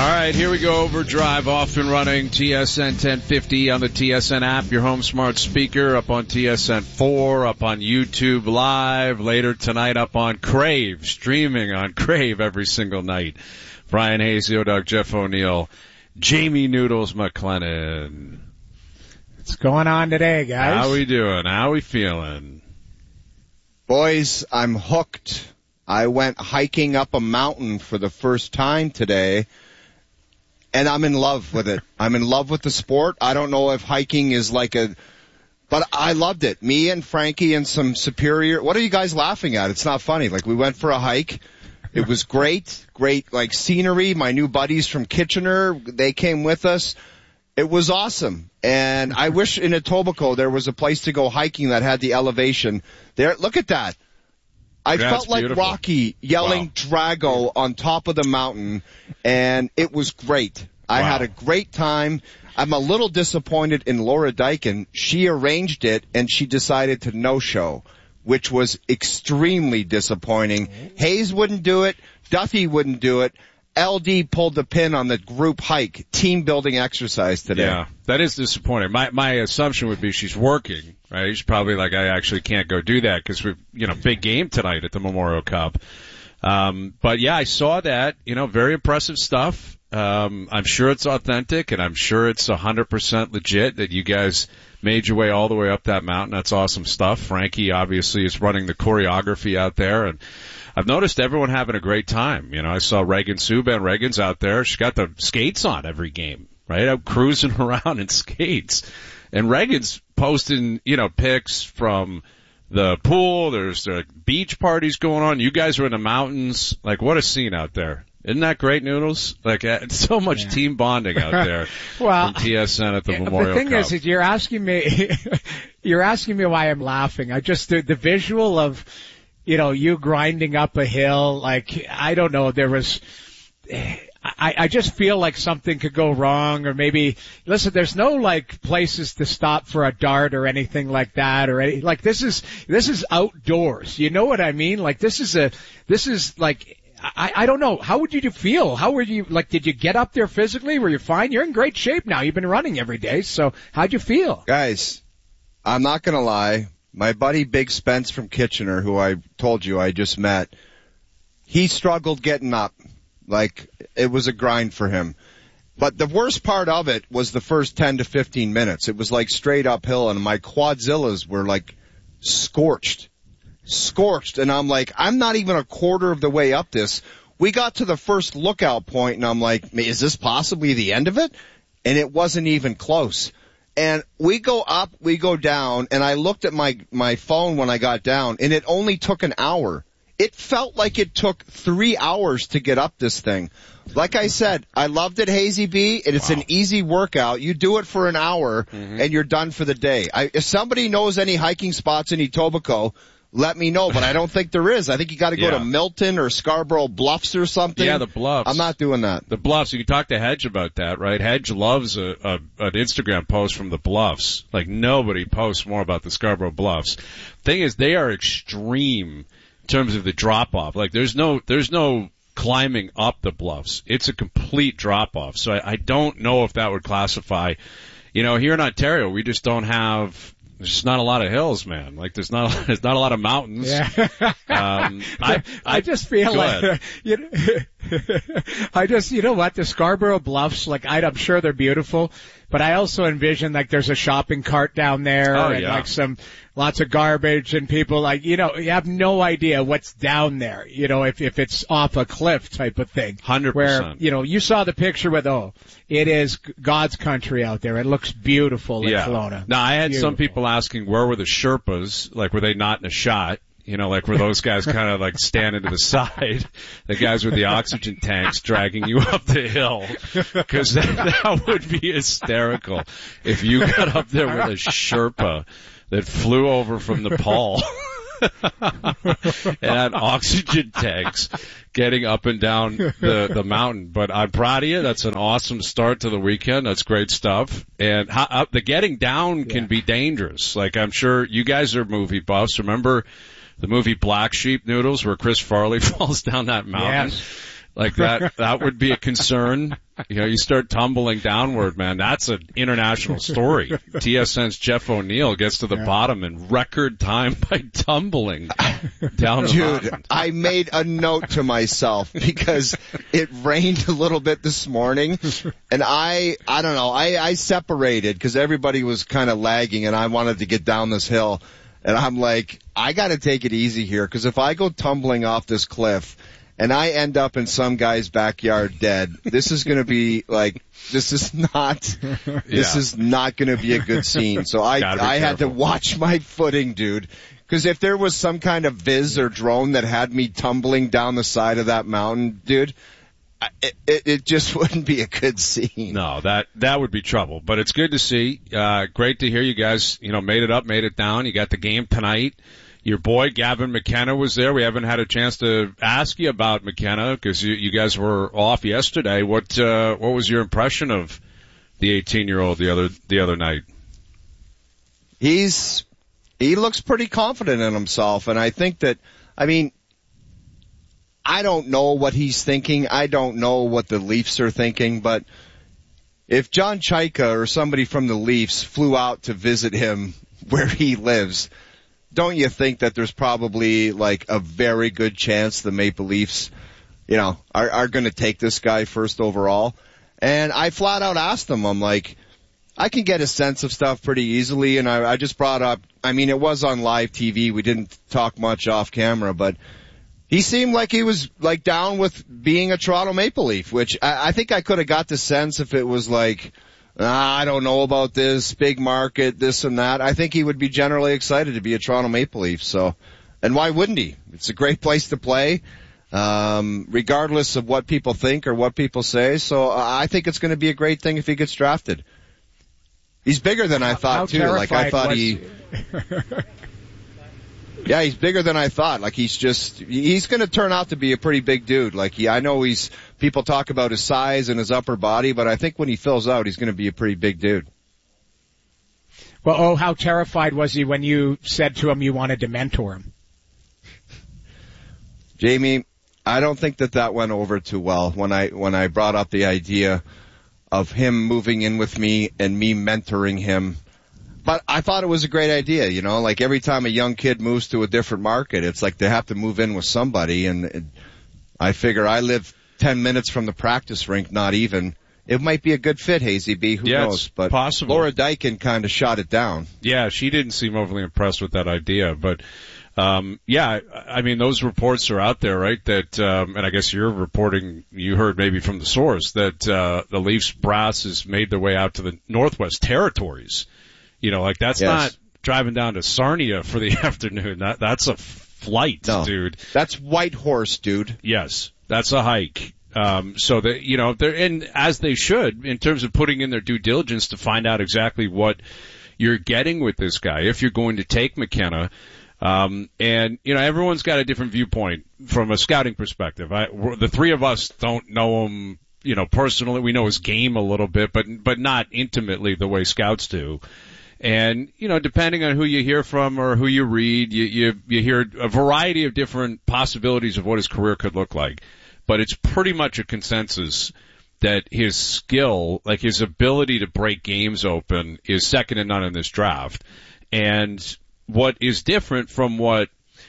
right, here we go. Overdrive off and running. TSN 1050 on the TSN app, your home smart speaker, up on TSN 4, up on YouTube Live, later tonight up on Crave, streaming on Crave every single night. Brian Hayes, Doug, Jeff O'Neill, Jamie Noodles McLennan. What's going on today, guys? How we doing? How we feeling? Boys, I'm hooked. I went hiking up a mountain for the first time today, and I'm in love with it. I'm in love with the sport. I don't know if hiking is but I loved it. Me and Frankie and some Superior. What are you guys laughing at? It's not funny. We went for a hike. It was great, scenery. My new buddies from Kitchener, they came with us. It was awesome. And I wish in Etobicoke there was a place to go hiking that had the elevation there. Look at that. I felt like beautiful. Rocky yelling Drago on top of the mountain, and it was great. I had a great time. I'm a little disappointed in Laura Dyken. She arranged it, and she decided to no-show, which was extremely disappointing. Hayes wouldn't do it. Duffy wouldn't do it. LD pulled the pin on the group hike, team-building exercise today. Yeah, that is disappointing. My assumption would be she's working, right? She's probably like, I actually can't go do that because we've, big game tonight at the Memorial Cup. But yeah, I saw that, very impressive stuff. I'm sure it's authentic and I'm sure it's 100% legit that you guys made your way all the way up that mountain. That's awesome stuff. Frankie obviously is running the choreography out there, and I've noticed everyone having a great time. I saw Reagan Subban. Reagan's out there. She's got the skates on every game, right? I'm cruising around in skates. And Reagan's posting, pics from the pool. There's beach parties going on. You guys are in the mountains. What a scene out there. Isn't that great, Noodles? So much team bonding out there from TSN at the Memorial Cup. The thing is you're asking me why I'm laughing. I just, the visual of, you grinding up a hill, I don't know, I just feel like something could go wrong, or maybe, listen, there's no places to stop for a dart or anything like that, or this is outdoors. You know what I mean? I don't know. How would you feel? How were you, did you get up there physically? Were you fine? You're in great shape now. You've been running every day. So how'd you feel? Guys, I'm not going to lie. My buddy Big Spence from Kitchener, who I told you I just met, he struggled getting up. It was a grind for him. But the worst part of it was the first 10 to 15 minutes. It was straight uphill, and my quadzillas were scorched. And I'm I'm not even a quarter of the way up this. We got to the first lookout point, and I'm like, is this possibly the end of it? And it wasn't even close. And we go up, we go down, and I looked at my phone when I got down, and it only took an hour. It felt like it took 3 hours to get up this thing. Like I said, I loved it, Hazy B, and it's an easy workout. You do it for an hour, and you're done for the day. If somebody knows any hiking spots in Etobicoke, let me know, but I don't think there is. I think you got to go to Milton or Scarborough Bluffs or something. Yeah, the Bluffs. I'm not doing that. The Bluffs. You can talk to Hedge about that, right? Hedge loves an Instagram post from the Bluffs. Nobody posts more about the Scarborough Bluffs. Thing is, they are extreme in terms of the drop off. There's no climbing up the bluffs. It's a complete drop off. So I don't know if that would classify. Here in Ontario, we just don't have. There's just not a lot of hills, man. There's not a lot of mountains. Yeah. I just feel the Scarborough Bluffs, I'm sure they're beautiful, but I also envision there's a shopping cart down there and lots of garbage and people you have no idea what's down there, if it's off a cliff type of thing. 100%. Where, you saw the picture with, it is God's country out there. It looks beautiful in Kelowna. Now, I had some people asking, where were the Sherpas? Were they not in a shot? Were those guys kind of standing to the side, the guys with the oxygen tanks dragging you up the hill? Because that would be hysterical if you got up there with a Sherpa that flew over from Nepal and had oxygen tanks getting up and down the mountain. But I'm proud of you. That's an awesome start to the weekend. That's great stuff. And the getting down can be dangerous. I'm sure you guys are movie buffs. Remember the movie Black Sheep, Noodles, where Chris Farley falls down that mountain? Yes. That would be a concern. You start tumbling downward, man. That's an international story. TSN's Jeff O'Neill gets to the bottom in record time by tumbling down the mountain. Dude, I made a note to myself because it rained a little bit this morning, and I don't know, I separated because everybody was kind of lagging, and I wanted to get down this hill, and I'm like, I got to take it easy here because if I go tumbling off this cliff and I end up in some guy's backyard dead, this is going to be like, this is not going to be a good scene. So I had to watch my footing, dude. Because if there was some kind of Viz or drone that had me tumbling down the side of that mountain, dude, it just wouldn't be a good scene. No, that would be trouble. But it's good to see. Great to hear you guys, made it up, made it down. You got the game tonight. Your boy Gavin McKenna was there. We haven't had a chance to ask you about McKenna because you guys were off yesterday. What was your impression of the 18-year-old the other night? He looks pretty confident in himself, and I think that, I don't know what he's thinking. I don't know what the Leafs are thinking, but if John Chaika or somebody from the Leafs flew out to visit him where he lives, don't you think that there's probably like a very good chance the Maple Leafs, are going to take this guy first overall? And I flat out asked them, I'm like, I can get a sense of stuff pretty easily, and I just brought up, it was on live TV. We didn't talk much off camera, but he seemed like he was like down with being a Toronto Maple Leaf, which I think I could have got the sense if it was like, I don't know about this, big market, this and that. I think he would be generally excited to be a Toronto Maple Leaf. So, and why wouldn't he? It's a great place to play, regardless of what people think or what people say. So I think it's going to be a great thing if he gets drafted. He's bigger than I thought too. Like I thought Yeah, he's bigger than I thought. Like he's going to turn out to be a pretty big dude. Like I know people talk about his size and his upper body, but I think when he fills out, he's going to be a pretty big dude. Well, how terrified was he when you said to him you wanted to mentor him? Jamie, I don't think that went over too well when I brought up the idea of him moving in with me and me mentoring him. But I thought it was a great idea, like every time a young kid moves to a different market, it's like they have to move in with somebody, and I figure I live 10 minutes from the practice rink, not even. It might be a good fit, Hazy B, who knows? But possible. Laura Dykin kind of shot it down. Yeah, she didn't seem overly impressed with that idea, but those reports are out there, right? That, and I guess you're reporting, you heard maybe from the source that, the Leafs brass has made their way out to the Northwest Territories. That's not driving down to Sarnia for the afternoon. That's a flight, dude. That's Whitehorse, dude. Yes, that's a hike. So that, they're in, as they should, in terms of putting in their due diligence to find out exactly what you're getting with this guy, if you're going to take McKenna. Everyone's got a different viewpoint from a scouting perspective. The three of us don't know him, personally. We know his game a little bit, but not intimately the way scouts do. And, depending on who you hear from or who you read, you hear a variety of different possibilities of what his career could look like. But it's pretty much a consensus that his skill, like his ability to break games open, is second to none in this draft. And what is different from what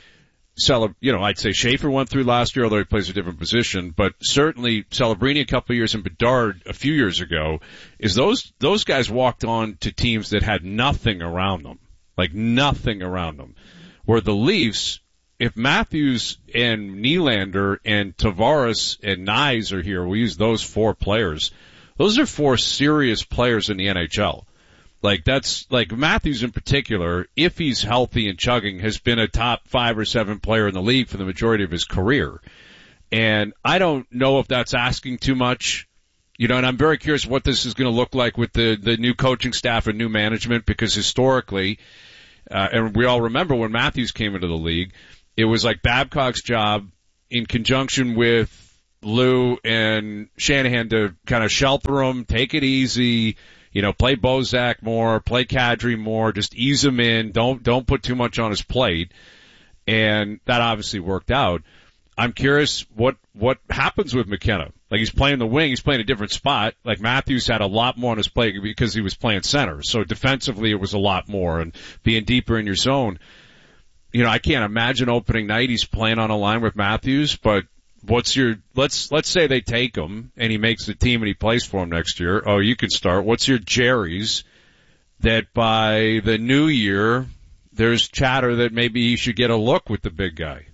I'd say Schaefer went through last year, although he plays a different position, but certainly Celebrini a couple of years and Bedard a few years ago, is those guys walked on to teams that had nothing around them, like nothing around them. Where the Leafs, if Matthews and Nylander and Tavares and Nyes are here, we use those four players. Those are four serious players in the NHL. Like Matthews in particular, if he's healthy and chugging, has been a top 5 or 7 player in the league for the majority of his career. And I don't know if that's asking too much, and I'm very curious what this is going to look like with the new coaching staff and new management, because historically, and we all remember when Matthews came into the league, it was like Babcock's job in conjunction with Lou and Shanahan to kind of shelter him, take it easy, play Bozak more, play Kadri more, just ease him in, don't put too much on his plate. And that obviously worked out. I'm curious what happens with McKenna. Like, he's playing the wing, he's playing a different spot. Like, Matthews had a lot more on his plate because he was playing center. So defensively it was a lot more, and being deeper in your zone. You know, I can't imagine opening night he's playing on a line with Matthews, but what's your, let's say they take him and he makes the team and he plays for him next year. Oh, you can start. What's your Jerry's that by the new year there's chatter that maybe he should get a look with the big guy?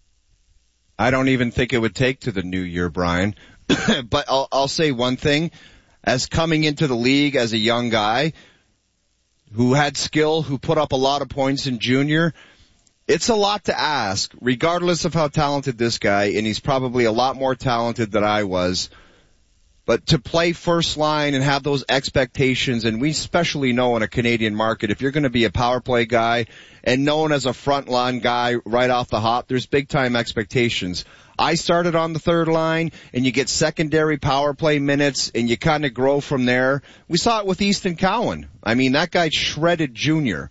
I don't even think it would take to the new year, Brian. But I'll say one thing. As coming into the league as a young guy who had skill, who put up a lot of points in junior, it's a lot to ask, regardless of how talented this guy, and he's probably a lot more talented than I was. But to play first line and have those expectations, and we especially know in a Canadian market, if you're going to be a power play guy and known as a front line guy right off the hop, there's big time expectations. I started on the third line, and you get secondary power play minutes, and you kind of grow from there. We saw it with Easton Cowan. I mean, that guy shredded junior.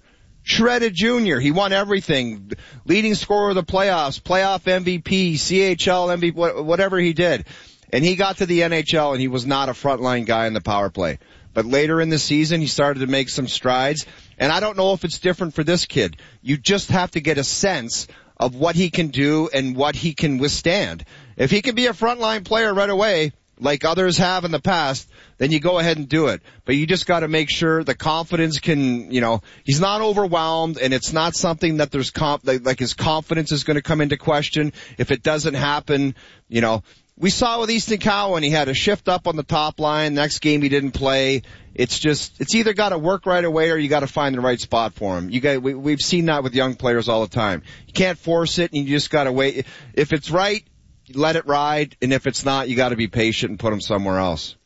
He won everything. Leading scorer of the playoffs, playoff MVP, CHL MVP, whatever he did. And he got to the NHL and he was not a frontline guy in the power play. But later in the season, he started to make some strides. And I don't know if it's different for this kid. You just have to get a sense of what he can do and what he can withstand. If he can be a frontline player right away, like others have in the past, then you go ahead and do it. But you just got to make sure the confidence can, he's not overwhelmed, and it's not something that there's like his confidence is going to come into question if it doesn't happen. We saw with Easton Cowan, he had a shift up on the top line. Next game he didn't play. It's either got to work right away or you got to find the right spot for him. We've seen that with young players all the time. You can't force it, and you just got to wait. If it's right, let it ride, and if it's not, you got to be patient and put him somewhere else.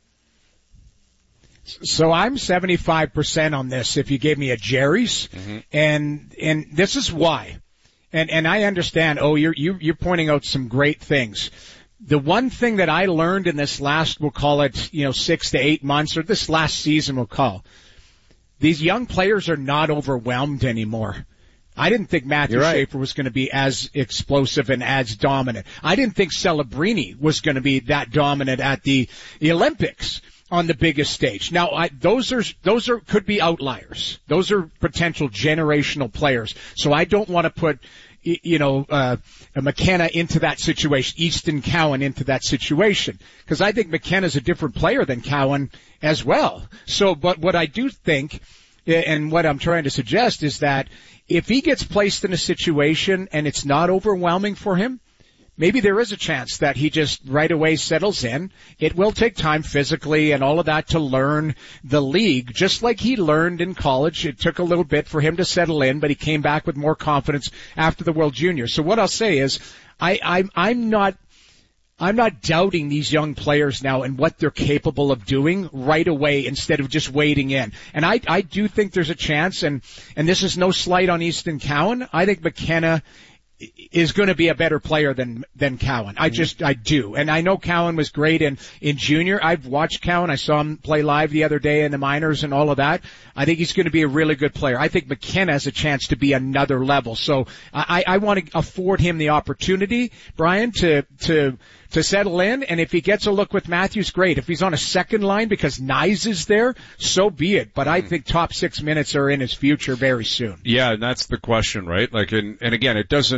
So I'm 75% on this if you gave me a Jerry's, and this is why. And I understand, you're pointing out some great things. The one thing that I learned in this last, we'll call it, 6 to 8 months, or this last season we'll call, these young players are not overwhelmed anymore. I didn't think Matthew Schaefer was going to be as explosive and as dominant. I didn't think Celebrini was going to be that dominant at the Olympics on the biggest stage. Now, those could be outliers. Those are potential generational players. So I don't want to put, McKenna into that situation, Easton Cowan into that situation, because I think McKenna's a different player than Cowan as well. So, but what I do think, and what I'm trying to suggest, is that if he gets placed in a situation and it's not overwhelming for him, maybe there is a chance that he just right away settles in. It will take time physically and all of that to learn the league, just like he learned in college. It took a little bit for him to settle in, but he came back with more confidence after the World Junior. So what I'll say is, I'm not doubting these young players now and what they're capable of doing right away instead of just waiting in. And I do think there's a chance, and this is no slight on Easton Cowan. I think McKenna is going to be a better player than Cowan. I do. And I know Cowan was great in junior. I've watched Cowan. I saw him play live the other day in the minors and all of that. I think he's going to be a really good player. I think McKenna has a chance to be another level. So I want to afford him the opportunity, Brian, to settle in. And if he gets a look with Matthews, great. If he's on a second line because Nyes is there, so be it. But I think top 6 minutes are in his future very soon. Yeah, and that's the question, right? Like, and again,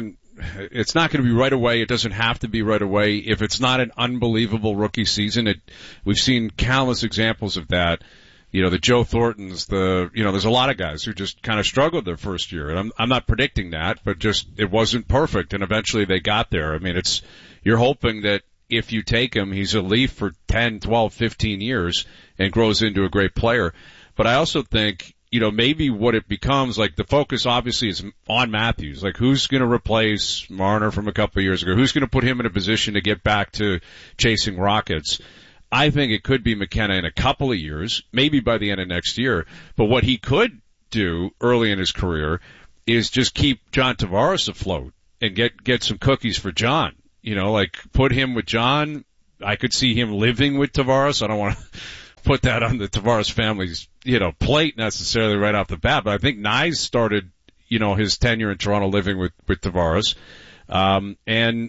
it's not going to be right away. It doesn't have to be right away. If it's not an unbelievable rookie season, we've seen countless examples of that. The Joe Thorntons, there's a lot of guys who just kind of struggled their first year. And I'm not predicting that, but just it wasn't perfect, and eventually they got there. I mean, you're hoping that if you take him, he's a Leaf for 10, 12, 15 years and grows into a great player. But I also think, maybe what it becomes, like the focus obviously is on Matthews. Like, who's going to replace Marner from a couple of years ago? Who's going to put him in a position to get back to chasing Rockets? I think it could be McKenna in a couple of years, maybe by the end of next year. But what he could do early in his career is just keep John Tavares afloat and get some cookies for John. Like put him with John. I could see him living with Tavares. I don't want to put that on the Tavares family's, plate necessarily right off the bat, but I think Nyes started, his tenure in Toronto living with Tavares. And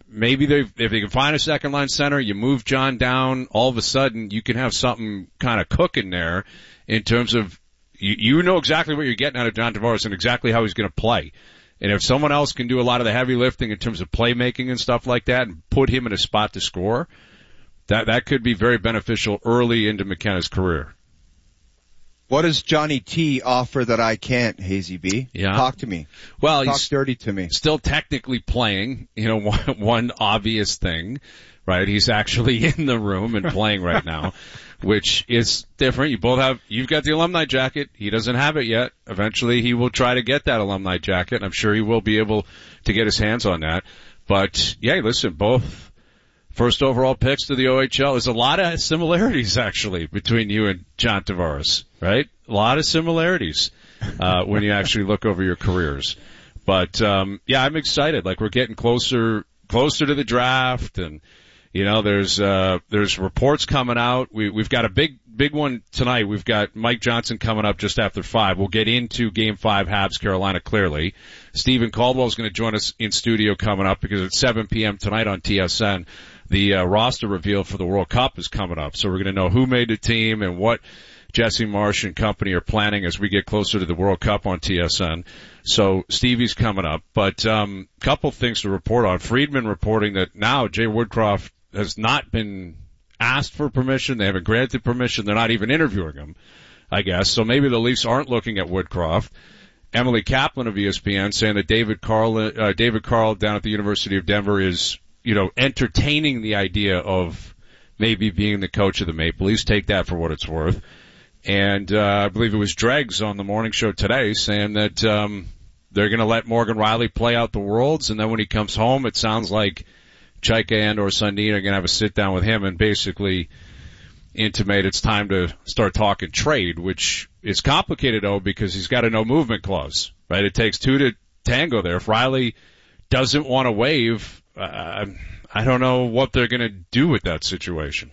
maybe if they can find a second line center, you move John down, all of a sudden you can have something kind of cooking there in terms of you know exactly what you're getting out of John Tavares and exactly how he's going to play. And if someone else can do a lot of the heavy lifting in terms of playmaking and stuff like that and put him in a spot to score, that could be very beneficial early into McKenna's career. What does Johnny T offer that I can't, Hazy B? Yeah. Talk to me. Well, Talk he's dirty to me. Still technically playing, one obvious thing, right? He's actually in the room and playing right now, which is different. You've got the alumni jacket. He doesn't have it yet. Eventually he will try to get that alumni jacket, and I'm sure he will be able to get his hands on that. But yeah, listen, both first overall picks to the OHL. There's a lot of similarities actually between you and John Tavares, right? A lot of similarities, when you actually look over your careers. But, yeah, I'm excited. Like we're getting closer to the draft and, there's reports coming out. We've got a big one tonight. We've got Mike Johnson coming up just after 5. We'll get into Game 5 Habs Carolina clearly. Stephen Caldwell's going to join us in studio coming up because it's 7 p.m. tonight on TSN. The roster reveal for the World Cup is coming up, so we're going to know who made the team and what Jesse Marsh and company are planning as we get closer to the World Cup on TSN. So Stevie's coming up, but couple things to report on. Friedman reporting that now Jay Woodcroft has not been asked for permission. They haven't granted permission. They're not even interviewing him, I guess. So maybe the Leafs aren't looking at Woodcroft. Emily Kaplan of ESPN saying that David Carl down at the University of Denver is entertaining the idea of maybe being the coach of the Maple Leafs. Take that for what it's worth. And I believe it was Dregs on the morning show today saying that they're going to let Morgan Riley play out the Worlds, and then when he comes home, it sounds like Chaika and or Sundin are going to have a sit down with him and basically intimate it's time to start talking trade, which is complicated, though, because he's got a no movement clause, right? It takes two to tango there. If Riley doesn't want to waive, I don't know what they're going to do with that situation.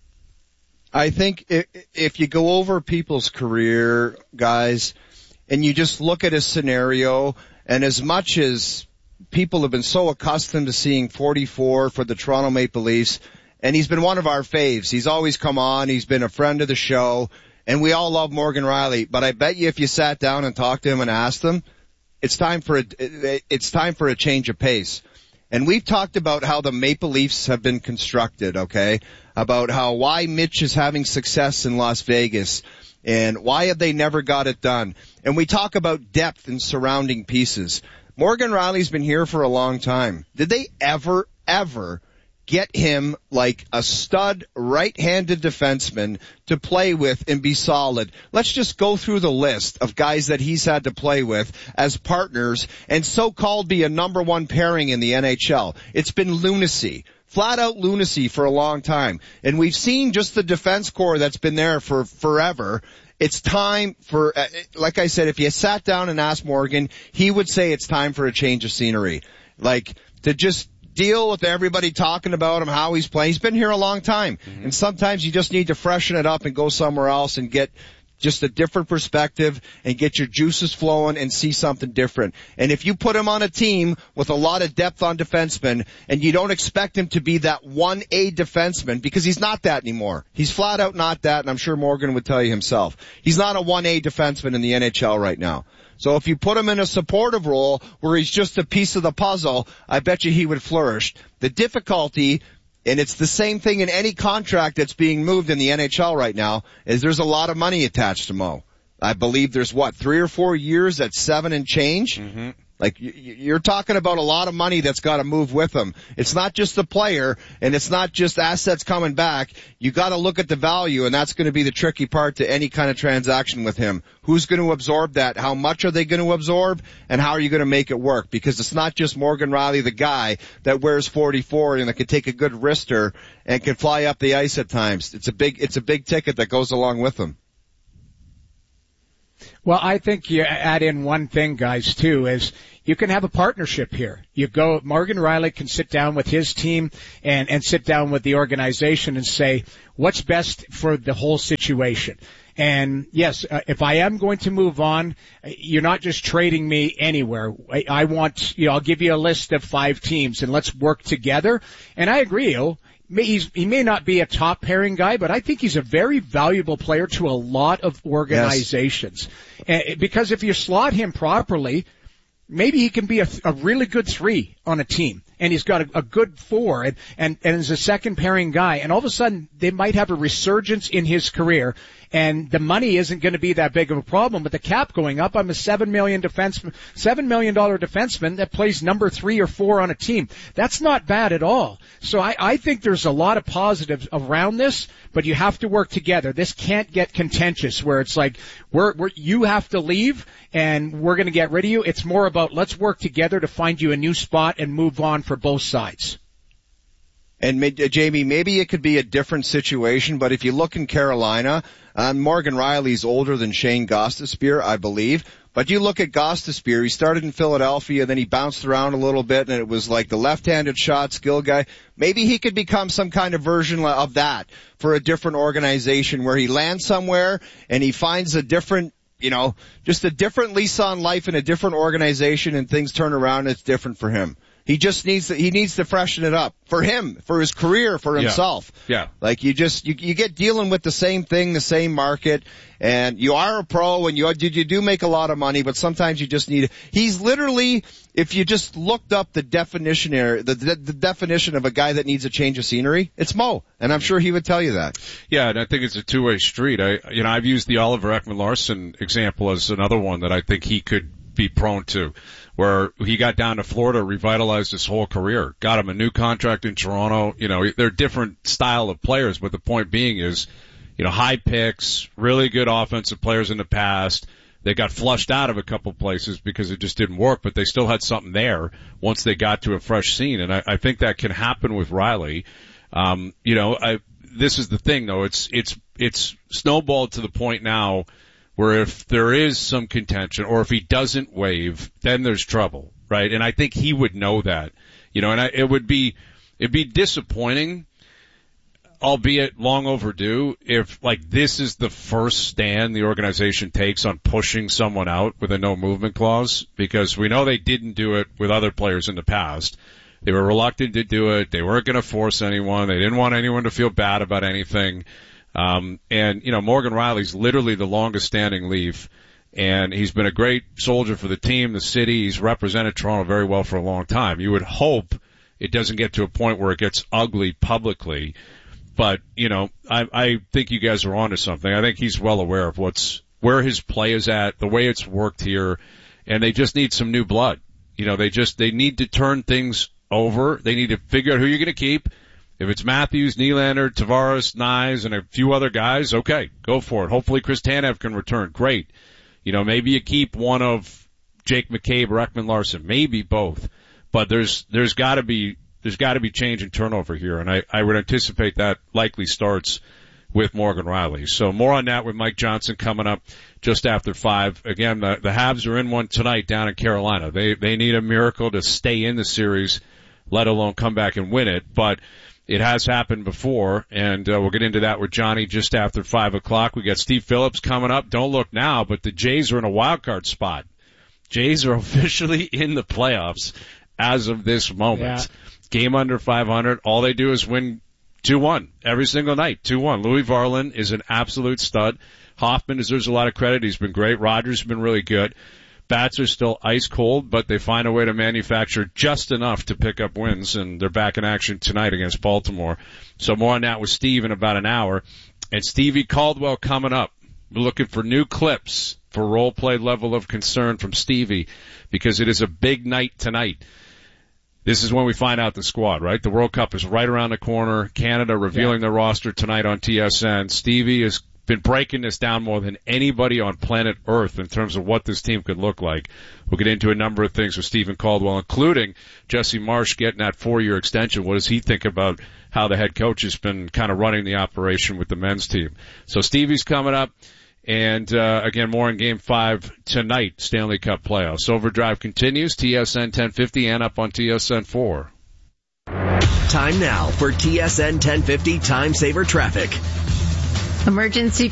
I think if you go over people's career, guys, and you just look at a scenario, and as much as people have been so accustomed to seeing 44 for the Toronto Maple Leafs, and he's been one of our faves. He's always come on. He's been a friend of the show, and we all love Morgan Riley. But I bet you if you sat down and talked to him and asked him, it's time for a change of pace. And we've talked about how the Maple Leafs have been constructed, okay? About why Mitch is having success in Las Vegas and why have they never got it done. And we talk about depth and surrounding pieces. Morgan Riley's been here for a long time. Did they ever get him like a stud right-handed defenseman to play with and be solid? Let's just go through the list of guys that he's had to play with as partners and so-called be a number one pairing in the NHL. It's been lunacy. Flat out lunacy for a long time. And we've seen just the defense core that's been there for forever. It's time for, like I said, if you sat down and asked Morgan, he would say it's time for a change of scenery. Like, to just deal with everybody talking about him, how he's playing. He's been here a long time. Mm-hmm. And sometimes you just need to freshen it up and go somewhere else and get just a different perspective and get your juices flowing and see something different. And if you put him on a team with a lot of depth on defensemen and you don't expect him to be that 1A defenseman, because he's not that anymore. He's flat out not that, and I'm sure Morgan would tell you himself. He's not a 1A defenseman in the NHL right now. So if you put him in a supportive role where he's just a piece of the puzzle, I bet you he would flourish. The difficulty, and it's the same thing in any contract that's being moved in the NHL right now, is there's a lot of money attached to Mo. I believe there's 3 or 4 years at 7 and change. Mm-hmm. Like, you're talking about a lot of money that's got to move with him. It's not just the player, and it's not just assets coming back. You got to look at the value, and that's going to be the tricky part to any kind of transaction with him. Who's going to absorb that? How much are they going to absorb? And how are you going to make it work? Because it's not just Morgan Riley, the guy that wears 44 and that can take a good wrister and can fly up the ice at times. It's a big ticket that goes along with him. Well, I think you add in one thing, guys, too, is you can have a partnership here. Morgan Riley can sit down with his team and sit down with the organization and say, what's best for the whole situation? And yes, if I am going to move on, you're not just trading me anywhere. I want, I'll give you a list of 5 teams and let's work together. And I agree, he may not be a top pairing guy, but I think he's a very valuable player to a lot of organizations. Yes. Because if you slot him properly, maybe he can be a really good 3 on a team. And he's got a good 4 and is a second pairing guy. And all of a sudden they might have a resurgence in his career. And the money isn't going to be that big of a problem. But the cap going up, I'm a $7 million defenseman that plays number 3 or 4 on a team. That's not bad at all. So I think there's a lot of positives around this, but you have to work together. This can't get contentious where it's like, you have to leave and we're going to get rid of you. It's more about let's work together to find you a new spot and move on for both sides. And Jamie, maybe it could be a different situation, but if you look in Carolina, Morgan Rielly's older than Shane Gostisbehere, I believe. But you look at Gostisbehere, he started in Philadelphia, then he bounced around a little bit, and it was like the left-handed shot skill guy. Maybe he could become some kind of version of that for a different organization where he lands somewhere and he finds a different, just a different lease on life in a different organization, and things turn around and it's different for him. He just needs to freshen it up for him, for his career, for himself. Yeah. Like you get dealing with the same thing, the same market, and you are a pro and you do make a lot of money, but sometimes you just he's literally, if you just looked up the definition of a guy that needs a change of scenery, it's Mo. And I'm sure he would tell you that. Yeah, and I think it's a two-way street. I've used the Oliver Ekman-Larsson example as another one that I think he could be prone to, where he got down to Florida, revitalized his whole career, got him a new contract in Toronto. They're different style of players, but the point being is, high picks, really good offensive players in the past. They got flushed out of a couple places because it just didn't work, but they still had something there once they got to a fresh scene. And I think that can happen with Rielly. This is the thing though. It's snowballed to the point now where if there is some contention or if he doesn't waive, then there's trouble, right? And I think he would know that, it'd be disappointing, albeit long overdue, if this is the first stand the organization takes on pushing someone out with a no movement clause, because we know they didn't do it with other players in the past. They were reluctant to do it. They weren't going to force anyone. They didn't want anyone to feel bad about anything. Morgan Rielly's literally the longest standing Leaf, and he's been a great soldier for the team, the city. He's represented Toronto very well for a long time. You would hope it doesn't get to a point where it gets ugly publicly, but, I think you guys are onto something. I think he's well aware of where his play is at, the way it's worked here, and they just need some new blood. They need to turn things over. They need to figure out who you're going to keep. If it's Matthews, Nylander, Tavares, Nyes, and a few other guys, okay, go for it. Hopefully Chris Tanev can return. Great. Maybe you keep one of Jake McCabe or Ekman-Larsson, maybe both. But there's got to be change and turnover here, and I would anticipate that likely starts with Morgan Rielly. So more on that with Mike Johnson coming up just after 5. Again, the Habs are in one tonight down in Carolina. They need a miracle to stay in the series, let alone come back and win it. But it has happened before, and we'll get into that with Johnny just after 5 o'clock. We got Steve Phillips coming up. Don't look now, but the Jays are in a wild card spot. Jays are officially in the playoffs as of this moment. Yeah. Game under 500. All they do is win 2-1 every single night. 2-1. Louis Varland is an absolute stud. Hoffman deserves a lot of credit. He's been great. Rogers has been really good. Bats are still ice cold, but they find a way to manufacture just enough to pick up wins, and they're back in action tonight against Baltimore. So more on that with Steve in about an hour. And Stevie Caldwell coming up. We're looking for new clips for role play level of concern from Stevie, because it is a big night tonight. This is when we find out the squad, right? The World Cup is right around the corner. Canada revealing their roster tonight on TSN. Stevie has been breaking this down more than anybody on planet Earth in terms of what this team could look like. We'll get into a number of things with Stephen Caldwell, including Jesse Marsch getting that 4-year extension. What does he think about how the head coach has been kind of running the operation with the men's team? So Stevie's coming up. And, again, more in Game 5 tonight, Stanley Cup playoffs. Overdrive continues, TSN 1050 and up on TSN 4. Time now for TSN 1050 Time Saver Traffic. Emergency